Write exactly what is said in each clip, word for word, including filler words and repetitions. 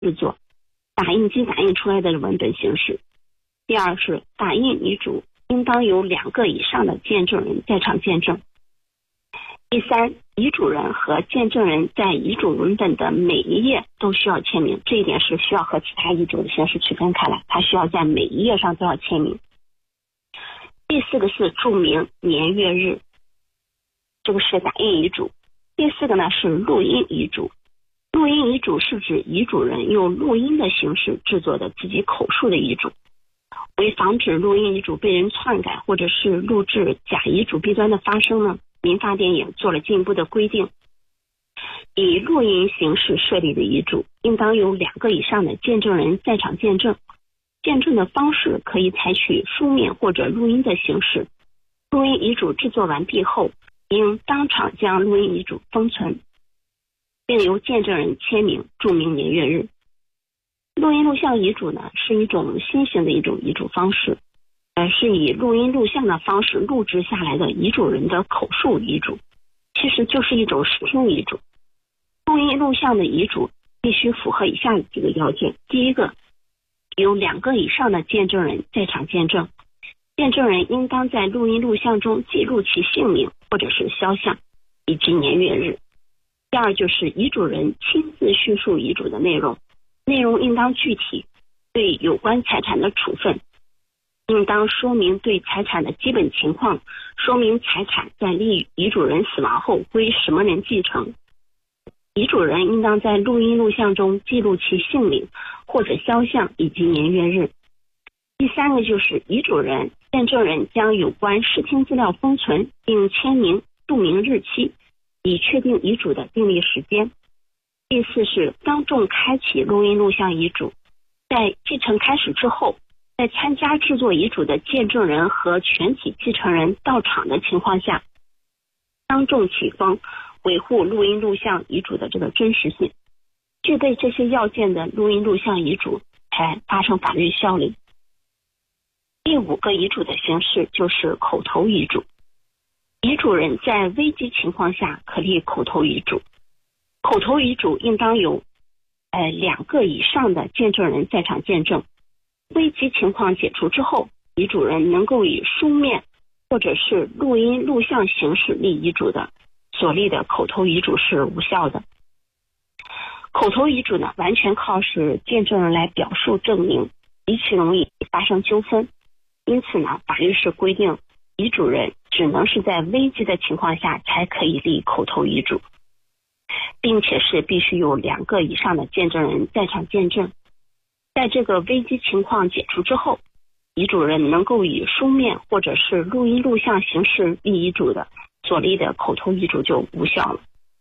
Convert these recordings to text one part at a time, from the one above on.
制作，打印机打印出来的文本形式。第二是打印遗嘱应当有两个以上的见证人在场见证。第三，遗嘱人和见证人在遗嘱文本的每一页都需要签名，这一点是需要和其他遗嘱的形式区分开来，他需要在每一页上都要签名。第四个是注明年月日，这个是打印遗嘱。第四个呢是录音遗嘱。录音遗嘱是指遗嘱人用录音的形式制作的自己口述的遗嘱。为防止录音遗嘱被人篡改或者是录制假遗嘱弊端的发生呢，民法典也做了进一步的规定，以录音形式设立的遗嘱应当有两个以上的见证人在场见证，见证的方式可以采取书面或者录音的形式。录音遗嘱制作完毕后，应当场将录音遗嘱封存，并由见证人签名注明年月日。录音录像遗嘱呢是一种新型的一种遗嘱方式，呃，是以录音录像的方式录制下来的遗嘱人的口述遗嘱，其实就是一种视听遗嘱。录音录像的遗嘱必须符合以下几个要件。第一个，有两个以上的见证人在场见证，见证人应当在录音录像中记录其姓名或者是肖像以及年月日。第二就是遗嘱人亲自叙述遗嘱的内容，内容应当具体，对有关财产的处分应当说明对财产的基本情况，说明财产在立遗嘱人死亡后归什么人继承。遗嘱人应当在录音录像中记录其姓名或者肖像以及年月日。第三个就是遗嘱人、见证人将有关视听资料封存并签名注明日期，以确定遗嘱的订立时间。第四是当众开启录音录像遗嘱，在继承开始之后，在参加制作遗嘱的见证人和全体继承人到场的情况下，当众启封，维护录音录像遗嘱的这个真实性。具备这些要件的录音录像遗嘱才发生法律效力。第五个遗嘱的形式就是口头遗嘱。遗嘱人在危急情况下可立口头遗嘱，口头遗嘱应当有呃两个以上的见证人在场见证。危急情况解除之后，遗嘱人能够以书面或者是录音录像形式立遗嘱的，所立的口头遗嘱是无效的。口头遗嘱呢，完全靠是见证人来表述证明，极其容易发生纠纷。因此呢，法律是规定遗嘱人只能是在危机的情况下才可以立口头遗嘱，并且是必须有两个以上的见证人在场见证。在这个危机情况解除之后，遗嘱人能够以书面或者是录音录像形式立遗嘱的，所立的口头遗嘱就无效了。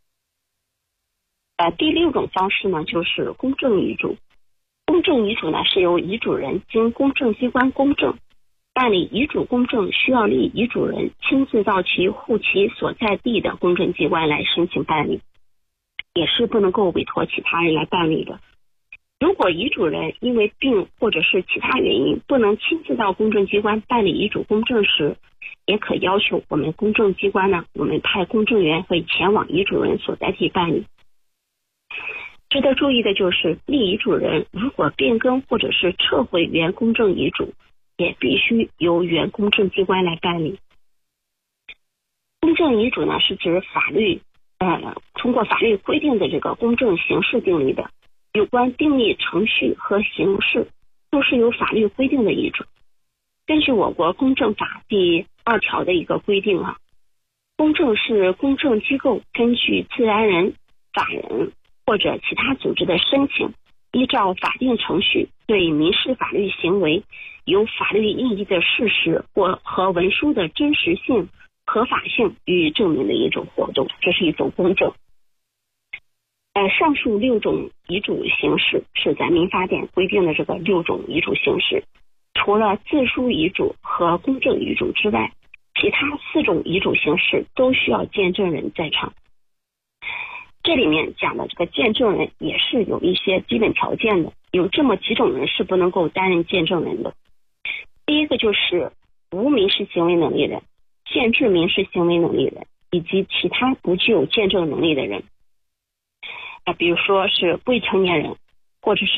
呃，第六种方式呢，就是公证遗嘱。公证遗嘱呢，是由遗嘱人经公证机关公证。办理遗嘱公证需要立遗嘱人亲自到其户籍所在地的公证机关来申请办理，也是不能够委托其他人来办理的。如果遗嘱人因为病或者是其他原因不能亲自到公证机关办理遗嘱公证时，也可要求我们公证机关呢，我们派公证员会前往遗嘱人所在地办理。值得注意的就是，立遗嘱人如果变更或者是撤回原公证遗嘱，也必须由原公证机关来办理。公证遗嘱呢，是指法律呃通过法律规定的这个公证形式订立的，有关订立程序和形式都是由法律规定的遗嘱。根据我国公证法第二条的一个规定啊，公证是公证机构根据自然人、法人或者其他组织的申请，依照法定程序对民事法律行为有法律意义的事实或和文书的真实性、合法性予以证明的一种活动，这是一种公证。呃，上述六种遗嘱形式是咱民法典规定的这个六种遗嘱形式，除了自书遗嘱和公证遗嘱之外，其他四种遗嘱形式都需要见证人在场。这里面讲的这个见证人也是有一些基本条件的，有这么几种人是不能够担任见证人的。第一个就是无民事行为能力人、限制民事行为能力人以及其他不具有见证能力的人。啊，比如说是未成年人、 或者是